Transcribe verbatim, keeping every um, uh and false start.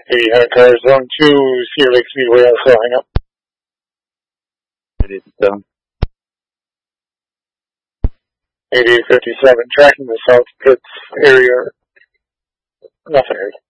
eighty hundred cars, zone two, Cedar Lake Speedway, also hang up. eighty fifty-seven. eighty fifty-seven, tracking the South Pits area. Nothing here.